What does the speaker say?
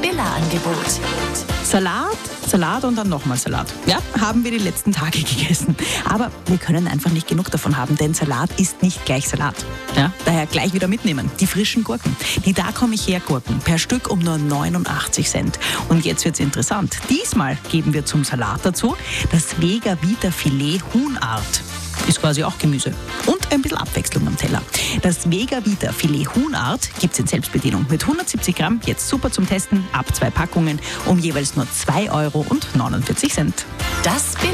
Billa-Angebot. Salat und dann nochmal Salat. Ja, haben wir die letzten Tage gegessen. Aber wir können einfach nicht genug davon haben, denn Salat ist nicht gleich Salat. Ja, daher gleich wieder mitnehmen. Die frischen Gurken. Die Da komm ich her Gurken. Per Stück um nur 89 Cent. Und jetzt wird's interessant. Diesmal geben wir zum Salat dazu das Vega Vita Filet Huhnart. Ist quasi auch Gemüse. Und ein bisschen Abwechslung am Teller. Das Vega Vita Filet Huhnart gibt's in Selbstbedienung mit 170 Gramm, jetzt super zum Testen, ab 2 Packungen, um jeweils nur 2,49 €. Das